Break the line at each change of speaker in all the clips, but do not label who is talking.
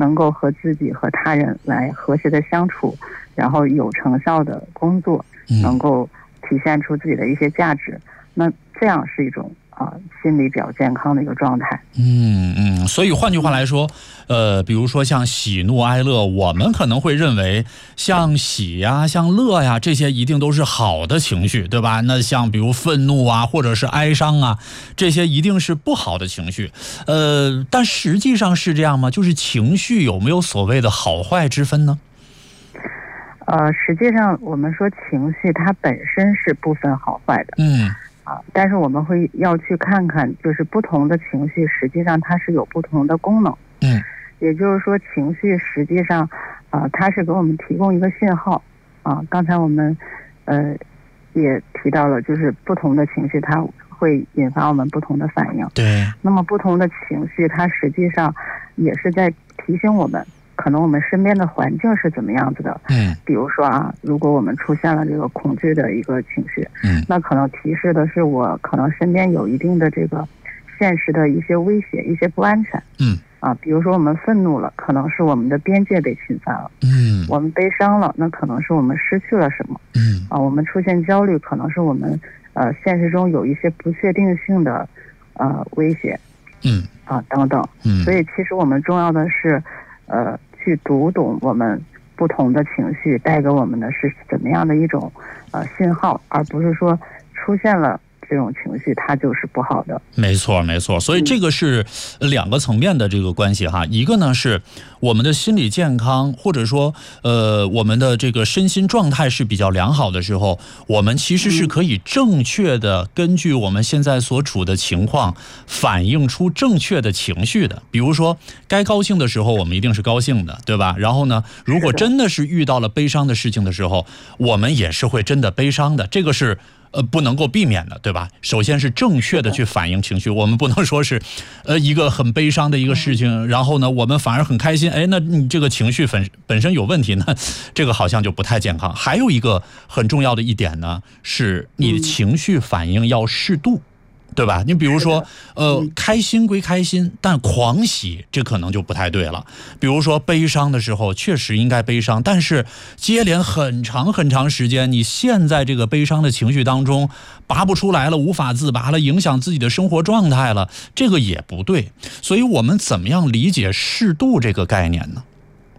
能够和自己和他人来和谐的相处，然后有成效的工作，能够体现出自己的一些价值，那这样是一种心理比较健康的一个状态。
所以换句话来说，比如说像喜怒哀乐，我们可能会认为像喜呀、像乐呀，这些一定都是好的情绪，对吧？那像比如愤怒啊，或者是哀伤啊，这些一定是不好的情绪。但实际上是这样吗？就是情绪有没有所谓的好坏之分呢？
实际上我们说情绪它本身是不分好坏的。但是我们要去看看，就是不同的情绪实际上它是有不同的功能。也就是说情绪实际上它是给我们提供一个信号。刚才我们也提到了，就是不同的情绪它会引发我们不同的反应。
对。
那么不同的情绪它实际上也是在提醒我们，可能我们身边的环境是怎么样子的。比如说如果我们出现了这个恐惧的一个情绪，那可能提示的是我可能身边有一定的这个现实的一些威胁，一些不安全。比如说我们愤怒了，可能是我们的边界被侵犯了。我们悲伤了，那可能是我们失去了什么。我们出现焦虑，可能是我们现实中有一些不确定性的威胁。等等。所以其实我们重要的是去读懂我们不同的情绪带给我们的是怎么样的一种信号，而不是说出现了这种情绪它就是不好的。
没错没错，所以这个是两个层面的这个关系哈。一个呢是我们的心理健康，或者说我们的这个身心状态是比较良好的时候，我们其实是可以正确的根据我们现在所处的情况反映出正确的情绪的。比如说该高兴的时候我们一定是高兴的，对吧？然后呢，如果真的是遇到了悲伤的事情的时候，我们也是会真的悲伤的，这个是不能够避免的，对吧？首先是正确的去反映情绪，我们不能说是一个很悲伤的一个事情，然后呢我们反而很开心，那你这个情绪本身有问题呢，这个好像就不太健康。还有一个很重要的一点呢，是你的情绪反应要适度，对吧？你比如说开心归开心，但狂喜这可能就不太对了。比如说悲伤的时候确实应该悲伤，但是接连很长很长时间你陷在这个悲伤的情绪当中拔不出来了，无法自拔了，影响自己的生活状态了，这个也不对。所以我们怎么样理解适度这个概念呢？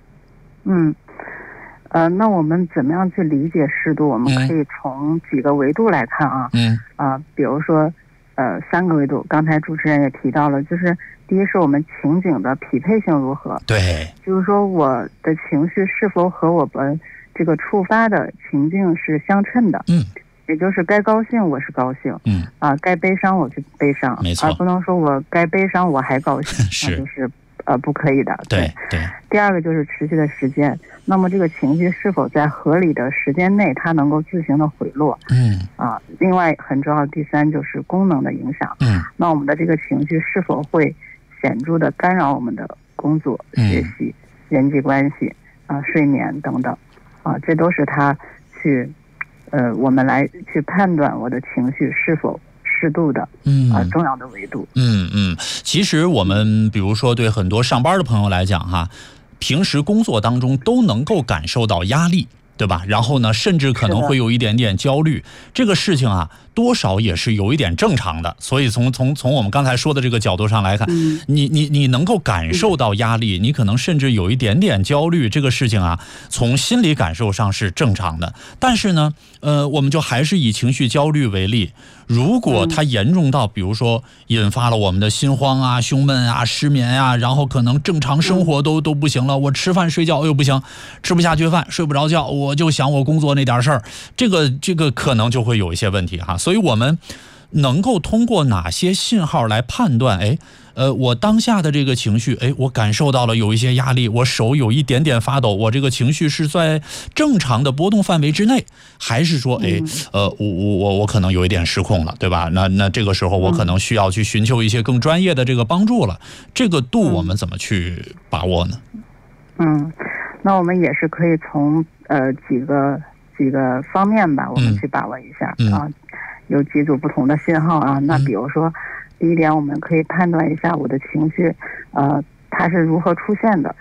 那我们怎么样去理解适度？我们可以从几个维度来看比如说3个维度，刚才主持人也提到了，就是第一是我们情景的匹配性如何。
对，
就是说我的情绪是否和我们这个触发的情境是相称的。也就是该高兴我是高兴，该悲伤我就悲伤，
没错，
而不能说我该悲伤我还高兴，那就是不可以的。
对。
第二个就是持续的时间，那么这个情绪是否在合理的时间内它能够自行的回落。另外很重要的第三就是功能的影响。那我们的这个情绪是否会显著的干扰我们的工作、学习、人际关系睡眠等等这都是它去我们来去判断我的情绪是否适度的重要的维度。
其实我们比如说对很多上班的朋友来讲哈，平时工作当中都能够感受到压力，对吧？然后呢，甚至可能会有一点点焦虑，这个事情多少也是有一点正常的。所以从我们刚才说的这个角度上来看，你能够感受到压力，你可能甚至有一点点焦虑，这个事情从心理感受上是正常的。但是呢，我们就还是以情绪焦虑为例，如果它严重到比如说引发了我们的心慌胸闷失眠然后可能正常生活都不行了，我吃饭睡觉又不行，吃不下去饭，睡不着觉，我就想我工作那点事儿，这个可能就会有一些问题所以我们能够通过哪些信号来判断我当下的这个情绪我感受到了有一些压力，我手有一点点发抖，我这个情绪是在正常的波动范围之内，还是说我可能有一点失控了，对吧？那这个时候我可能需要去寻求一些更专业的这个帮助了，这个度我们怎么去把握呢？
那我们也是可以从几个方面吧，我们去把握一下有几组不同的信号那比如说第一点，我们可以判断一下我的情绪它是如何出现的，